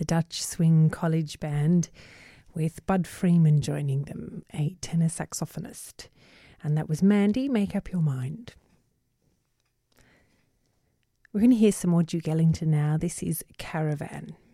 the Dutch Swing College Band, with Bud Freeman joining them, a tenor saxophonist. And that was Mandy, Make Up Your Mind. We're going to hear some more Duke Ellington now. This is Caravan.